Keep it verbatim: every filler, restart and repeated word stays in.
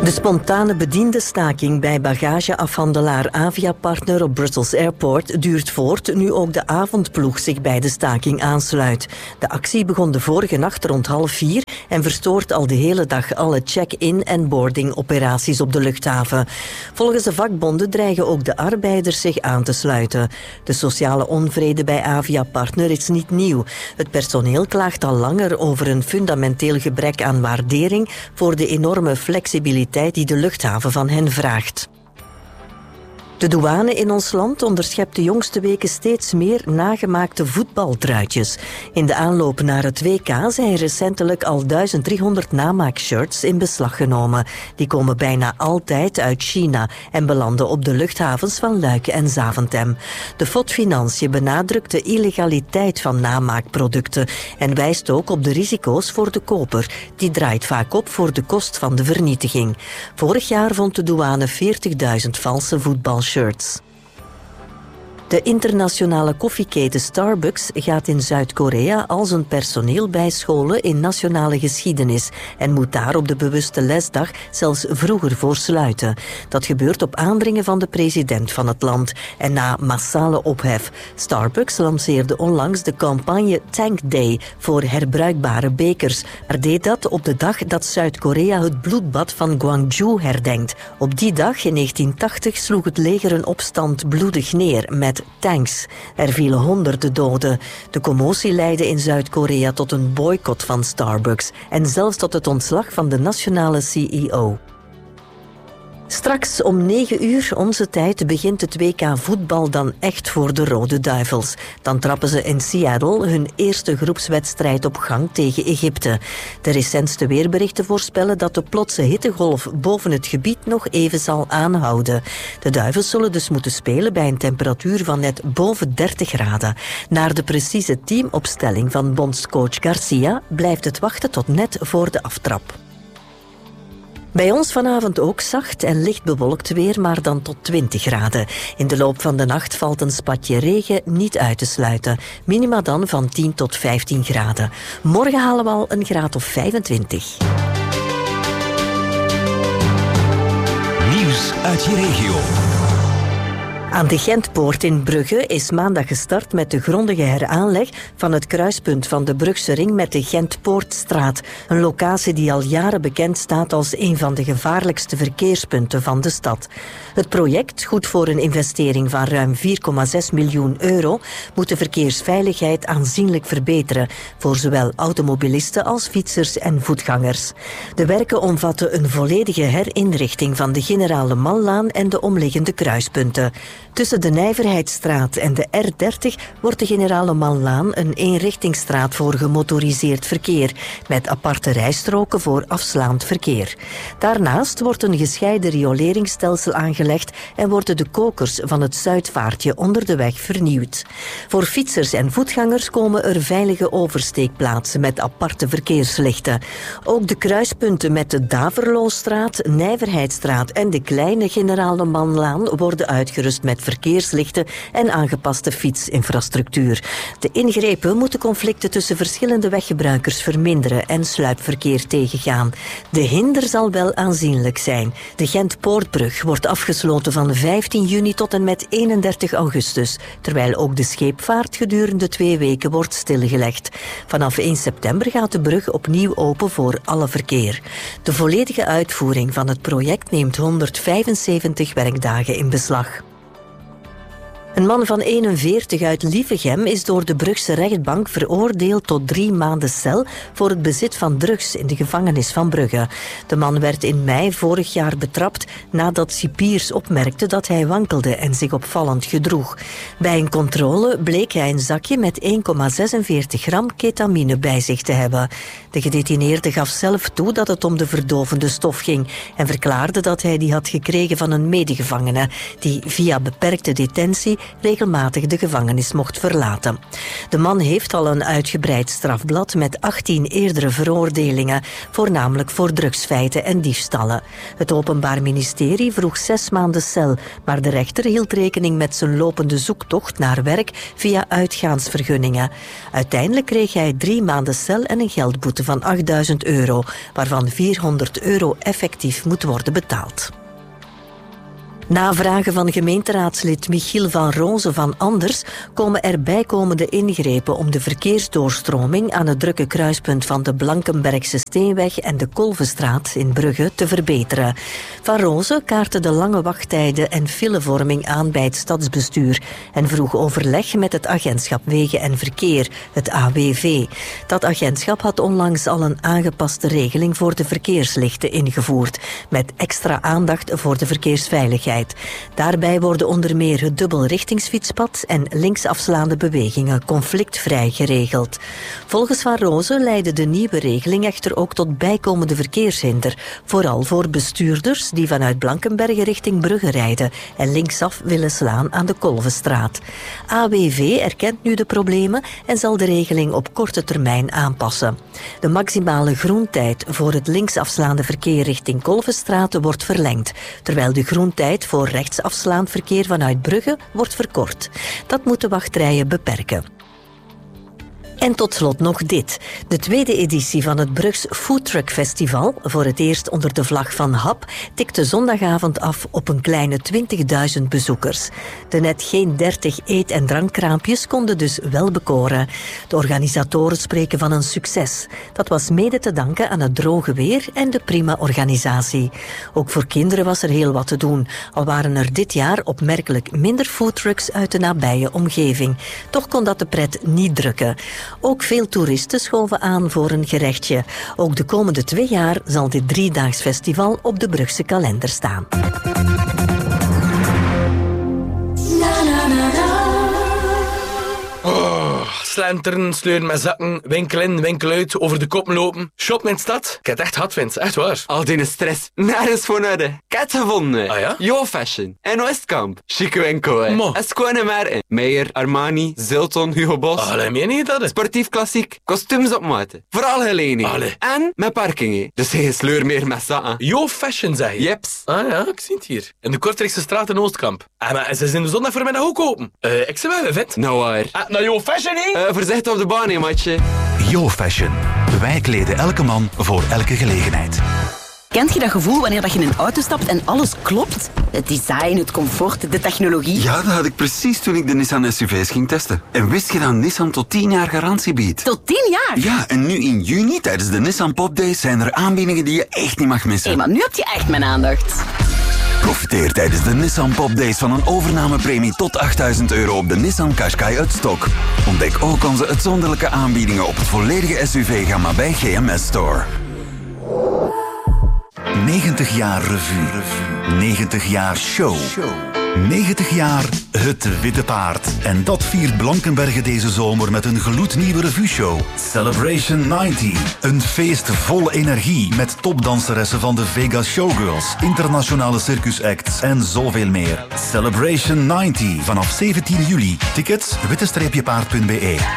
De spontane bediendenstaking bij bagageafhandelaar Aviapartner op Brussels Airport duurt voort nu ook de avondploeg zich bij de staking aansluit. De actie begon de vorige nacht rond half vier en verstoort al de hele dag alle check-in en boarding-operaties op de luchthaven. Volgens de vakbonden dreigen ook de arbeiders zich aan te sluiten. De sociale onvrede bij Aviapartner is niet nieuw. Het personeel klaagt al langer over een fundamenteel gebrek aan waardering voor de enorme flexibiliteit die de luchthaven van hen vraagt. De douane in ons land onderschept de jongste weken steeds meer nagemaakte voetbaltruitjes. In de aanloop naar het W K zijn recentelijk al duizend driehonderd namaakshirts in beslag genomen. Die komen bijna altijd uit China en belanden op de luchthavens van Luik en Zaventem. De F O D Financiën benadrukt de illegaliteit van namaakproducten en wijst ook op de risico's voor de koper. Die draait vaak op voor de kost van de vernietiging. Vorig jaar vond de douane veertigduizend valse voetbalshirts. Shirts. De internationale koffieketen Starbucks gaat in Zuid-Korea al zijn personeel bijscholen in nationale geschiedenis en moet daar op de bewuste lesdag zelfs vroeger voor sluiten. Dat gebeurt op aandringen van de president van het land en na massale ophef. Starbucks lanceerde onlangs de campagne Tank Day voor herbruikbare bekers, maar deed dat op de dag dat Zuid-Korea het bloedbad van Gwangju herdenkt. Op die dag in negentien tachtig sloeg het leger een opstand bloedig neer met tanks. Er vielen honderden doden. De commotie leidde in Zuid-Korea tot een boycott van Starbucks en zelfs tot het ontslag van de nationale C E O. Straks om negen uur onze tijd begint het W K voetbal dan echt voor de Rode Duivels. Dan trappen ze in Seattle hun eerste groepswedstrijd op gang tegen Egypte. De recentste weerberichten voorspellen dat de plotse hittegolf boven het gebied nog even zal aanhouden. De Duivels zullen dus moeten spelen bij een temperatuur van net boven dertig graden. Naar de precieze teamopstelling van bondscoach Garcia blijft het wachten tot net voor de aftrap. Bij ons vanavond ook zacht en licht bewolkt weer, maar dan tot twintig graden. In de loop van de nacht valt een spatje regen niet uit te sluiten. Minima dan van tien tot vijftien graden. Morgen halen we al een graad of vijfentwintig. Nieuws uit je regio. Aan de Gentpoort in Brugge is maandag gestart met de grondige heraanleg van het kruispunt van de Brugse ring met de Gentpoortstraat. Een locatie die al jaren bekend staat als een van de gevaarlijkste verkeerspunten van de stad. Het project, goed voor een investering van ruim vier komma zes miljoen euro, moet de verkeersveiligheid aanzienlijk verbeteren voor zowel automobilisten als fietsers en voetgangers. De werken omvatten een volledige herinrichting van de Generale Mallaan en de omliggende kruispunten. Tussen de Nijverheidsstraat en de R dertig wordt de Generale Mallaan een eenrichtingsstraat voor gemotoriseerd verkeer, met aparte rijstroken voor afslaand verkeer. Daarnaast wordt een gescheiden rioleringsstelsel aangelegd en worden de kokers van het Zuidvaartje onder de weg vernieuwd. Voor fietsers en voetgangers komen er veilige oversteekplaatsen met aparte verkeerslichten. Ook de kruispunten met de Daverloostraat, Nijverheidsstraat en de kleine Generale Mallaan worden uitgerust met verkeerslichten en aangepaste fietsinfrastructuur. De ingrepen moeten conflicten tussen verschillende weggebruikers verminderen en sluipverkeer tegengaan. De hinder zal wel aanzienlijk zijn. De Gentpoortbrug wordt afgesloten van vijftien juni tot en met eenendertig augustus, terwijl ook de scheepvaart gedurende twee weken wordt stilgelegd. Vanaf één september gaat de brug opnieuw open voor alle verkeer. De volledige uitvoering van het project neemt honderdvijfenzeventig werkdagen in beslag. Een man van eenenveertig uit Lievegem is door de Brugse rechtbank veroordeeld tot drie maanden cel voor het bezit van drugs in de gevangenis van Brugge. De man werd in mei vorig jaar betrapt nadat cipiers opmerkten dat hij wankelde en zich opvallend gedroeg. Bij een controle bleek hij een zakje met één komma zesenveertig gram ketamine bij zich te hebben. De gedetineerde gaf zelf toe dat het om de verdovende stof ging en verklaarde dat hij die had gekregen van een medegevangene die via beperkte detentie regelmatig de gevangenis mocht verlaten. De man heeft al een uitgebreid strafblad met achttien eerdere veroordelingen, voornamelijk voor drugsfeiten en diefstallen. Het Openbaar Ministerie vroeg zes maanden cel, maar de rechter hield rekening met zijn lopende zoektocht naar werk via uitgaansvergunningen. Uiteindelijk kreeg hij drie maanden cel en een geldboete van achtduizend euro, waarvan vierhonderd euro effectief moet worden betaald. Na vragen van gemeenteraadslid Michiel van Roosen van Anders komen er bijkomende ingrepen om de verkeersdoorstroming aan het drukke kruispunt van de Blankenbergse Steenweg en de Kolvestraat in Brugge te verbeteren. Van Roosen kaartte de lange wachttijden en filevorming aan bij het stadsbestuur en vroeg overleg met het agentschap Wegen en Verkeer, het A W V. Dat agentschap had onlangs al een aangepaste regeling voor de verkeerslichten ingevoerd, met extra aandacht voor de verkeersveiligheid. Daarbij worden onder meer het dubbelrichtingsfietspad en linksafslaande bewegingen conflictvrij geregeld. Volgens Van Roosen leidde de nieuwe regeling echter ook tot bijkomende verkeershinder, vooral voor bestuurders die vanuit Blankenberge richting Brugge rijden en linksaf willen slaan aan de Kolvestraat. A W V erkent nu de problemen en zal de regeling op korte termijn aanpassen. De maximale groentijd voor het linksafslaande verkeer richting Kolvestraat wordt verlengd, terwijl de groentijd voor rechtsafslaand verkeer vanuit Brugge wordt verkort. Dat moet de wachtrijen beperken. En tot slot nog dit. De tweede editie van het Brugs Foodtruck Festival, voor het eerst onder de vlag van H A P, tikte zondagavond af op een kleine twintigduizend bezoekers. De net geen dertig eet- en drankkraampjes konden dus wel bekoren. De organisatoren spreken van een succes. Dat was mede te danken aan het droge weer en de prima organisatie. Ook voor kinderen was er heel wat te doen, al waren er dit jaar opmerkelijk minder foodtrucks uit de nabije omgeving. Toch kon dat de pret niet drukken. Ook veel toeristen schoven aan voor een gerechtje. Ook de komende twee jaar zal dit driedaags festival op de Brugse kalender staan. Oh, slenteren, sleuren met zakken, winkel in, winkel uit, over de koppen lopen. Shop in stad. Ik heb het echt gehad, Vince. Echt waar. Al die stress, nergens voor nodig. Ik heb het gevonden. Ah ja? Yo Fashion. En Oostkamp. Chique winkel, hè. Mo. En schone merken. Meijer, Armani, Zilton, Hugo Boss. Allee, meen je dat? Sportief klassiek. Kostuums op maat. Vooral gelening. Allee. En met parking, hè. Dus geen sleur meer met zakken. Yo Fashion, zeg je? Jeps. Ah ja, ik zie het hier. In de Kortrijkse straat in Oostkamp. Ah, maar ze zijn de zondag voormiddag ook open. Uh, ik zeg wel, vet. Nou waar. Ah, nou Yo Fashion, hè? Uh, voorzichtig op de baan, hè, matje. Yo Fashion. Wij kleden elke man voor elke gelegenheid. Kent je dat gevoel wanneer dat je in een auto stapt en alles klopt? Het design, het comfort, de technologie. Ja, dat had ik precies toen ik de Nissan S U V's ging testen. En wist je dat Nissan tot tien jaar garantie biedt? Tot tien jaar? Ja, en nu in juni tijdens de Nissan Pop Days zijn er aanbiedingen die je echt niet mag missen. Hé, maar nu heb je echt mijn aandacht. Profiteer tijdens de Nissan Pop Days van een overnamepremie tot achtduizend euro op de Nissan Qashqai uit stok. Ontdek ook onze uitzonderlijke aanbiedingen op het volledige S U V-gamma bij G M S Store. negentig jaar revue. negentig jaar show. negentig jaar Het Witte Paard. En dat viert Blankenberge deze zomer met een gloednieuwe revueshow. Celebration negentig. Een feest vol energie met topdanseressen van de Vegas Showgirls, internationale circusacts en zoveel meer. Celebration negentig vanaf zeventien juli. Tickets witte streepje paard punt be.